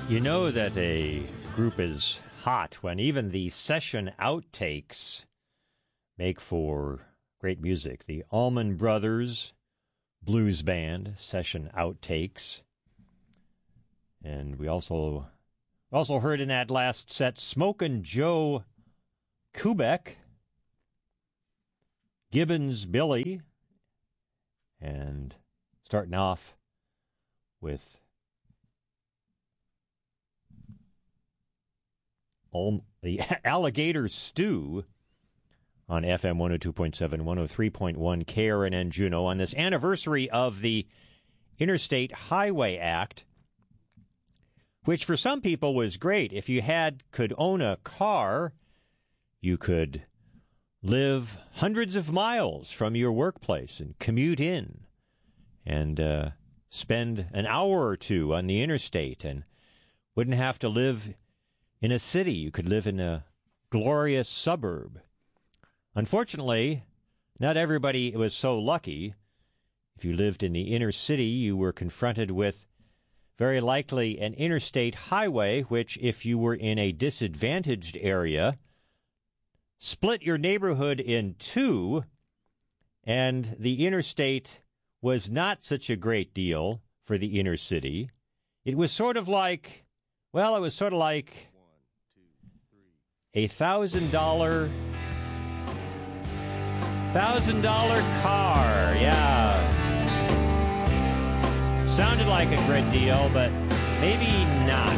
You know that a group is hot when even the session outtakes make for great music. The Allman Brothers Blues Band session outtakes. And we also heard in that last set Smokin' Joe Kubek, Gibbons Billy, and starting off with the Alligator Stew on FM 102.7, 103.1 KRNN Juneau on this anniversary of the Interstate Highway Act, which for some people was great. If you could own a car, you could live hundreds of miles from your workplace and commute in and spend an hour or two on the interstate and wouldn't have to live in a city. You could live in a glorious suburb. Unfortunately, not everybody was so lucky. If you lived in the inner city, you were confronted with very likely an interstate highway, which, if you were in a disadvantaged area, split your neighborhood in two, and the interstate was not such a great deal for the inner city. It was sort of like a $1,000 car. Yeah. Sounded like a great deal, but maybe not.